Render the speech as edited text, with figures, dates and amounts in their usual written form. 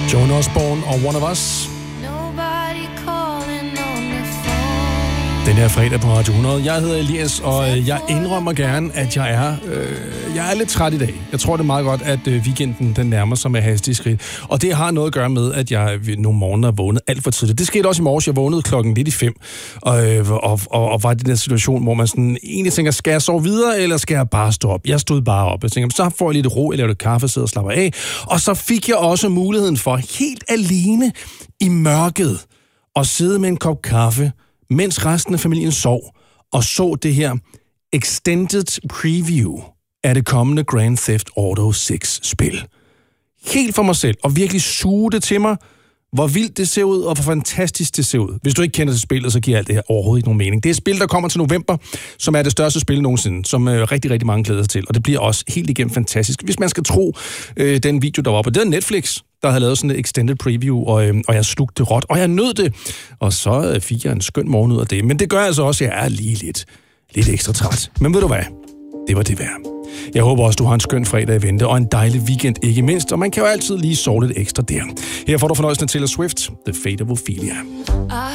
Joan Osborne og One of Us. Den her fredag på Radio 100. Jeg hedder Elias, og jeg indrømmer gerne, at jeg er lidt træt i dag. Jeg tror, det er meget godt, at weekenden den nærmer sig med hastige skridt. Og det har noget at gøre med, at jeg nogle morgener vågnede alt for tidligt. Det skete også i morges. Jeg vågnede klokken lidt i 5, og var i den der situation, hvor man sådan egentlig tænker, skal jeg sove videre, eller skal jeg bare stå op? Jeg stod bare op. Jeg tænker, så får jeg lidt ro, jeg laver lidt kaffe, sidder og slapper af. Og så fik jeg også muligheden for helt alene i mørket at sidde med en kop kaffe, mens resten af familien sov, og så det her extended preview af det kommende Grand Theft Auto 6-spil. Helt for mig selv, og virkelig suge det til mig, hvor vildt det ser ud, og hvor fantastisk det ser ud. Hvis du ikke kender til spillet, så giver alt det her overhovedet ikke nogen mening. Det er et spil, der kommer til november, som er det største spil nogensinde, som rigtig, rigtig mange glæder sig til, og det bliver også helt igennem fantastisk. Hvis man skal tro den video, der var på, det er Netflix, der havde lavet sådan et extended preview, og jeg slugte det råt, og jeg nød det, og så fik jeg en skøn morgen ud af det. Men det gør altså også, at jeg er lige lidt ekstra træt. Men ved du hvad? Det var det værd. Jeg håber også, du har en skøn fredag i vente, og en dejlig weekend ikke mindst, og man kan jo altid lige sove lidt ekstra der. Her får du fornøjelsen af Taylor Swift, The Fate of Ophelia.